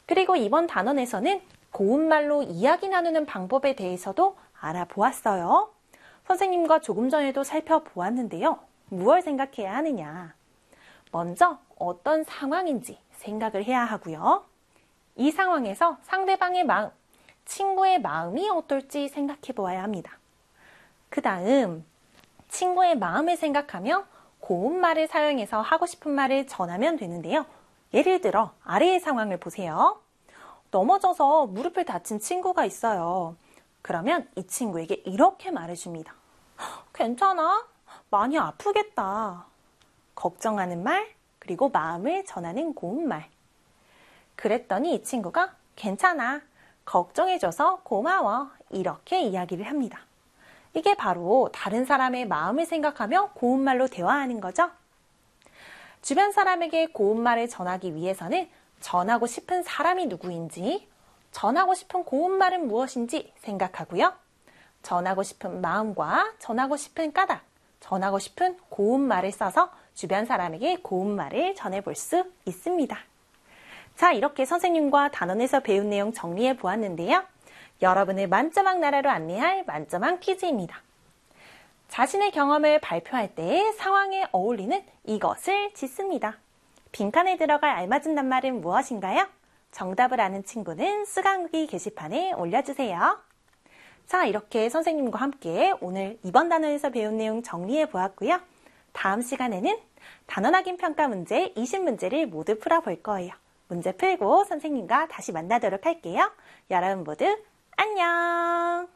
그리고 이번 단원에서는 고운말로 이야기 나누는 방법에 대해서도 알아보았어요. 선생님과 조금 전에도 살펴보았는데요. 무엇을 생각해야 하느냐? 먼저 어떤 상황인지 생각을 해야 하고요. 이 상황에서 상대방의 마음, 친구의 마음이 어떨지 생각해 보아야 합니다. 그 다음 친구의 마음을 생각하며 고운말을 사용해서 하고 싶은 말을 전하면 되는데요. 예를 들어 아래의 상황을 보세요. 넘어져서 무릎을 다친 친구가 있어요. 그러면 이 친구에게 이렇게 말해줍니다. 괜찮아? 많이 아프겠다. 걱정하는 말, 그리고 마음을 전하는 고운말. 그랬더니 이 친구가 괜찮아. 걱정해줘서 고마워. 이렇게 이야기를 합니다. 이게 바로 다른 사람의 마음을 생각하며 고운말로 대화하는 거죠. 주변 사람에게 고운말을 전하기 위해서는 전하고 싶은 사람이 누구인지, 전하고 싶은 고운말은 무엇인지 생각하고요. 전하고 싶은 마음과 전하고 싶은 까닭, 전하고 싶은 고운말을 써서 주변 사람에게 고운말을 전해볼 수 있습니다. 자, 이렇게 선생님과 단원에서 배운 내용 정리해 보았는데요. 여러분을 만점왕 나라로 안내할 만점왕 퀴즈입니다. 자신의 경험을 발표할 때 상황에 어울리는 이것을 짓습니다. 빈칸에 들어갈 알맞은 낱말은 무엇인가요? 정답을 아는 친구는 수강후기 게시판에 올려주세요. 자, 이렇게 선생님과 함께 오늘 이번 단원에서 배운 내용 정리해 보았고요. 다음 시간에는 단원 확인 평가 문제 20문제를 모두 풀어볼 거예요. 문제 풀고 선생님과 다시 만나도록 할게요. 여러분 모두 안녕!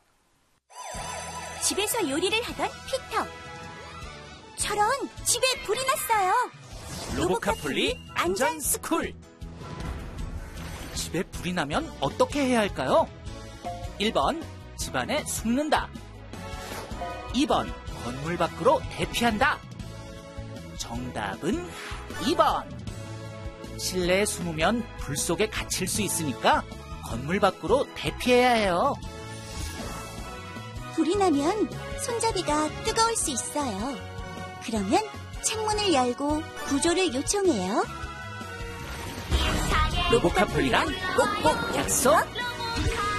집에서 요리를 하던 피터. 저런, 집에 불이 났어요. 로보카폴리 안전스쿨. 집에 불이 나면 어떻게 해야 할까요? 1번, 집안에 숨는다. 2번, 건물 밖으로 대피한다. 정답은 2번. 실내에 숨으면 불 속에 갇힐 수 있으니까 건물 밖으로 대피해야 해요. 불이 나면 손잡이가 뜨거울 수 있어요. 그러면 창문을 열고 구조를 요청해요. 로보카폴리랑 꼭꼭 약속!